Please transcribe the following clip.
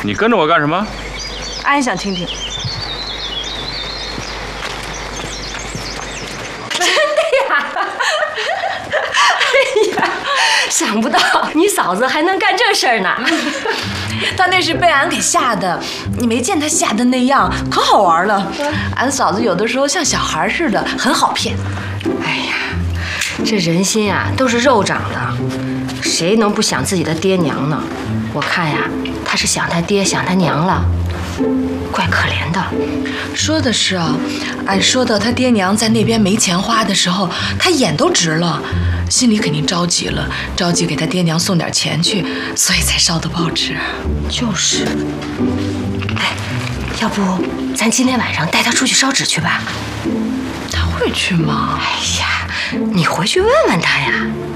你跟着我干什么？ 俺也想听听。 真的呀！哎呀，想不到你嫂子还能干这事儿呢。 他那是被俺给吓的，你没见他吓的那样，可好玩了。俺嫂子有的时候像小孩似的，很好骗。 哎呀，这人心啊都是肉长的，谁能不想自己的爹娘呢？我看呀，他是想他爹想他娘了，怪可怜的。 说的是啊，俺说到他爹娘在那边没钱花的时候，他眼都直了，心里肯定着急了，着急给他爹娘送点钱去，所以才烧的报纸。 就是，哎，要不咱今天晚上带他出去烧纸去吧？ 他会去吗？ 哎呀，你回去问问他呀。